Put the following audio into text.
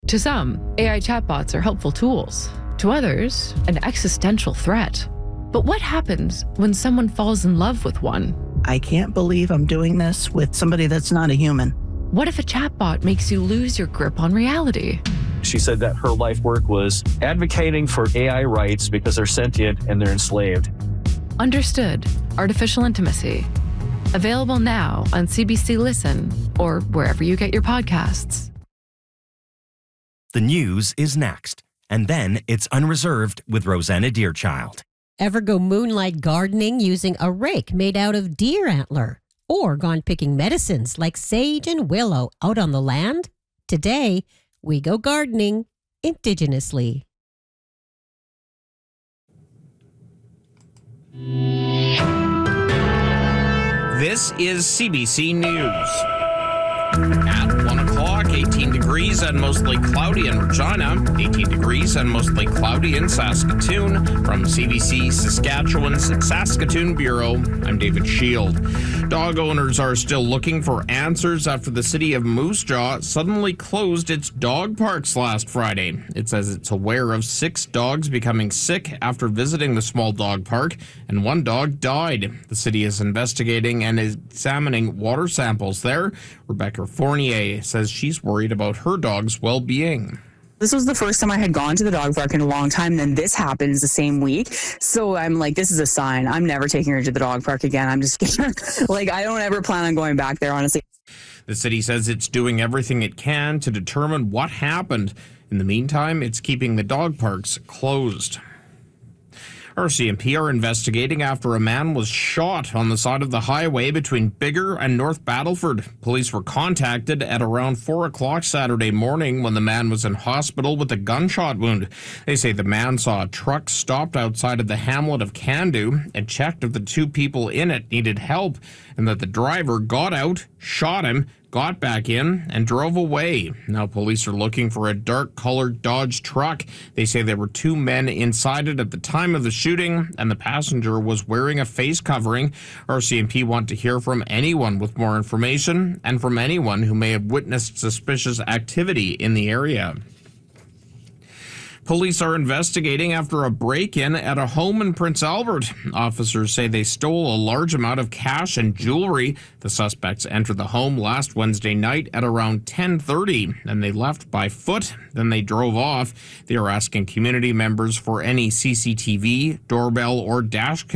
To some, AI chatbots are helpful tools. To others, an existential threat. But what happens when someone falls in love with one? I can't believe I'm doing this with somebody that's not a human. What if a chatbot makes you lose your grip on reality? She said that her life work was advocating for AI rights because they're sentient and they're enslaved. Understood. Artificial Intimacy. Available now on CBC Listen or wherever you get your podcasts. The news is next, and then it's Unreserved with Rosanna Deerchild. Ever go moonlight gardening using a rake made out of deer antler? Or gone picking medicines like sage and willow out on the land? Today, we go gardening indigenously. This is CBC News. At 1 o'clock, 18 degrees and mostly cloudy in Regina, 18 degrees and mostly cloudy in Saskatoon. From CBC Saskatchewan's Saskatoon Bureau, I'm David Shield. Dog owners are still looking for answers after the city of Moose Jaw suddenly closed its dog parks last Friday. It says it's aware of 6 dogs becoming sick after visiting the small dog park, and 1 dog died. The city is investigating and is examining water samples there. Rebecca Fournier says she's worried about her dog's well-being. This was the first time I had gone to the dog park in a long time. Then this happens the same week. So I'm like, this is a sign. I'm never taking her to the dog park again. I'm just like, I don't ever plan on going back there, honestly. The city says it's doing everything it can to determine what happened. In the meantime, it's keeping the dog parks closed. RCMP are investigating after a man was shot on the side of the highway between Biggar and North Battleford. Police were contacted at around 4 o'clock Saturday morning when the man was in hospital with a gunshot wound. They say the man saw a truck stopped outside of the hamlet of Candu and checked if the 2 people in it needed help, and that the driver got out, shot him, got back in, and drove away. Now police are looking for a dark-colored Dodge truck. They say there were 2 men inside it at the time of the shooting, and the passenger was wearing a face covering. RCMP want to hear from anyone with more information and from anyone who may have witnessed suspicious activity in the area. Police are investigating after a break-in at a home in Prince Albert. Officers say they stole a large amount of cash and jewelry. The suspects entered the home last Wednesday night at around 10:30, and they left by foot. Then they drove off. They are asking community members for any CCTV, doorbell, or dash